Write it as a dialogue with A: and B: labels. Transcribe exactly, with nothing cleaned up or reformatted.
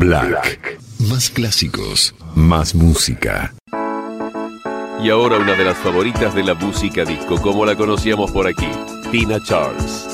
A: Black. Más clásicos, más música.
B: Y ahora una de las favoritas de la música disco, como la conocíamos por aquí, Tina Charles.